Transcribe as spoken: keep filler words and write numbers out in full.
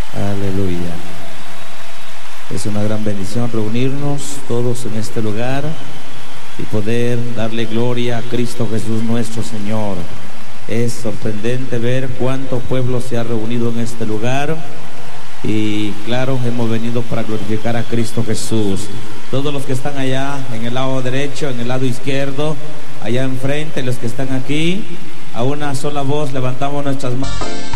Aleluya. Es una gran bendición reunirnos todos en este lugar y poder darle gloria a Cristo Jesús nuestro Señor. Es sorprendente ver cuánto pueblo se ha reunido en este lugar y claro, hemos venido para glorificar a Cristo Jesús. Todos los que están allá en el lado derecho, en el lado izquierdo, allá enfrente, los que están aquí, a una sola voz levantamos nuestras manos.